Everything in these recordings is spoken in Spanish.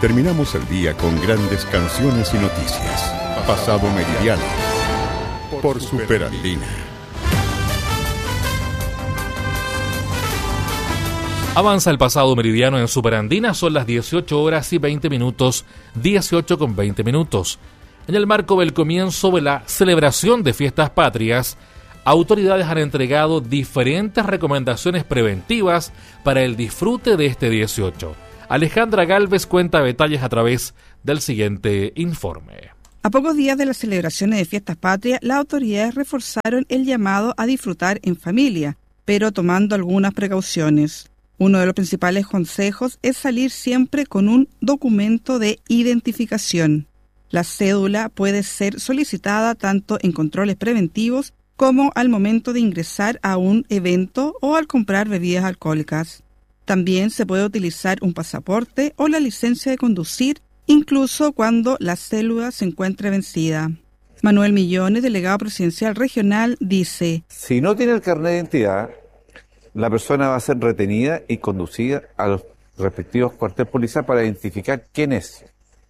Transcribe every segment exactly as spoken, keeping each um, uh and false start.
Terminamos el día con grandes canciones y noticias. Pasado Meridiano por Superandina. Avanza el Pasado Meridiano en Superandina, son las dieciocho horas y veinte minutos, dieciocho con veinte minutos. En el marco del comienzo de la celebración de fiestas patrias, autoridades han entregado diferentes recomendaciones preventivas para el disfrute de este dieciocho. Alejandra Gálvez cuenta detalles a través del siguiente informe. A pocos días de las celebraciones de fiestas patrias, las autoridades reforzaron el llamado a disfrutar en familia, pero tomando algunas precauciones. Uno de los principales consejos es salir siempre con un documento de identificación. La cédula puede ser solicitada tanto en controles preventivos como al momento de ingresar a un evento o al comprar bebidas alcohólicas. También se puede utilizar un pasaporte o la licencia de conducir, incluso cuando la cédula se encuentre vencida. Manuel Millones, delegado presidencial regional, dice: si no tiene el carnet de identidad, la persona va a ser retenida y conducida a los respectivos cuarteles policiales para identificar quién es.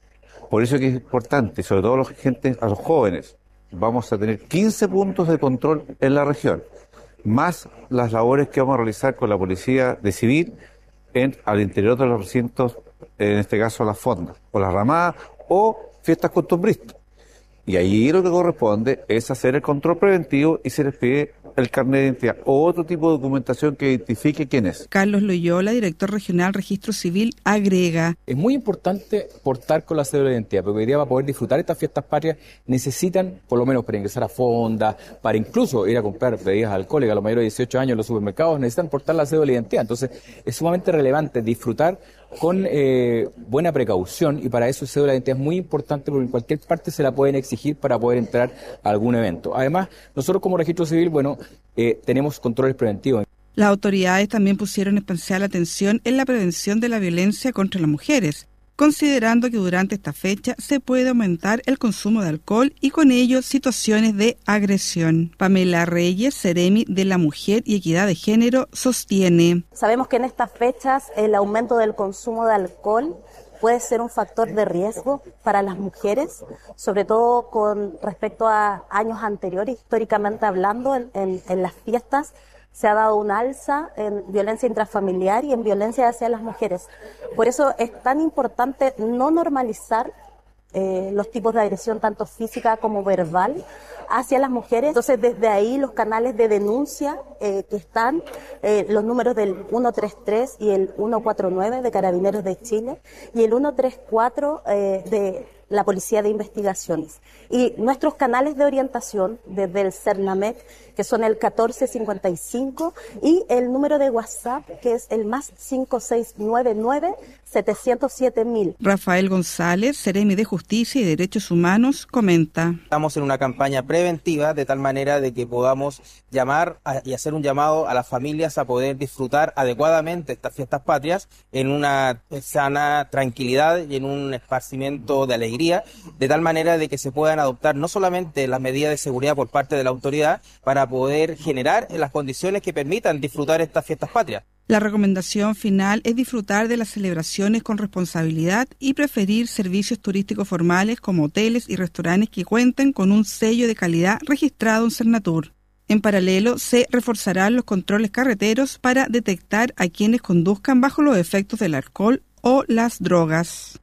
Por eso que es importante, sobre todo a los, gente, a los jóvenes, vamos a tener quince puntos de control en la región, más las labores que vamos a realizar con la policía de civil en, al interior de los recintos, en este caso las fondas, o las ramadas, o fiestas costumbristas. Y ahí lo que corresponde es hacer el control preventivo y se les pide el carnet de identidad o otro tipo de documentación que identifique quién es. Carlos Loyola, director regional Registro Civil, agrega: es muy importante portar con la cédula de identidad, porque hoy día para poder disfrutar estas fiestas patrias necesitan, por lo menos para ingresar a fonda, para incluso ir a comprar bebidas alcohólicas a los mayores de dieciocho años en los supermercados, necesitan portar la cédula de identidad. Entonces es sumamente relevante disfrutar con eh, buena precaución, y para eso cédula de identidad es muy importante porque en cualquier parte se la pueden exigir para poder entrar a algún evento. Además, nosotros como Registro Civil, bueno, eh, tenemos controles preventivos. Las autoridades también pusieron especial atención en la prevención de la violencia contra las mujeres, considerando que durante esta fecha se puede aumentar el consumo de alcohol y con ello situaciones de agresión. Pamela Reyes, Seremi de la Mujer y Equidad de Género, sostiene: sabemos que en estas fechas el aumento del consumo de alcohol puede ser un factor de riesgo para las mujeres, sobre todo con respecto a años anteriores. Históricamente hablando, en, en, en las fiestas se ha dado un alza en violencia intrafamiliar y en violencia hacia las mujeres. Por eso es tan importante no normalizar eh, los tipos de agresión, tanto física como verbal, hacia las mujeres. Entonces, desde ahí los canales de denuncia eh, que están, eh, los números del ciento treinta y tres y el ciento cuarenta y nueve de Carabineros de Chile y el ciento treinta y cuatro eh, de la Policía de Investigaciones. Y nuestros canales de orientación desde el CERNAMEC, que son el catorce cincuenta y cinco, y el número de WhatsApp, que es el más cinco seis nueve nueve, setecientos siete mil. Rafael González, Seremi de Justicia y Derechos Humanos, comenta: estamos en una campaña preventiva de tal manera de que podamos llamar a, y hacer un llamado a las familias a poder disfrutar adecuadamente estas fiestas patrias en una sana tranquilidad y en un esparcimiento de alegría, de tal manera de que se puedan adoptar no solamente las medidas de seguridad por parte de la autoridad para poder generar las condiciones que permitan disfrutar estas fiestas patrias. La recomendación final es disfrutar de las celebraciones con responsabilidad y preferir servicios turísticos formales como hoteles y restaurantes que cuenten con un sello de calidad registrado en Cernatur. En paralelo, se reforzarán los controles carreteros para detectar a quienes conduzcan bajo los efectos del alcohol o las drogas.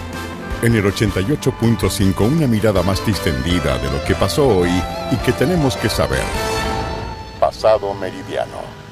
En el ochenta y ocho punto cinco, una mirada más distendida de lo que pasó hoy y que tenemos que saber. Pasado Meridiano.